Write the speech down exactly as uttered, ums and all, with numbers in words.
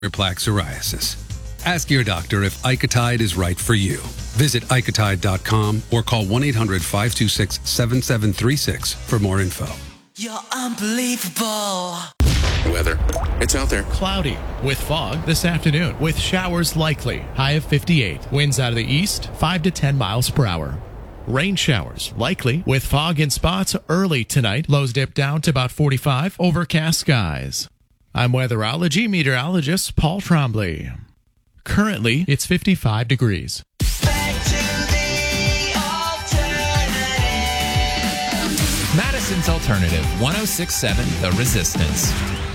plaque psoriasis. Ask your doctor if Icotide is right for you. Visit Icotide dot com or call one eight hundred five two six seven seven three six for more info. You're unbelievable. Weather. It's out there. Cloudy with fog this afternoon with showers likely. High of fifty-eight. Winds out of the east, five to ten miles per hour. Rain showers likely with fog in spots early tonight. Lows dip down to about forty-five. Overcast skies. I'm weatherology meteorologist Paul Trombley. Currently, it's fifty-five degrees. Back to the alternative. Madison's Alternative, one oh six point seven The Resistance.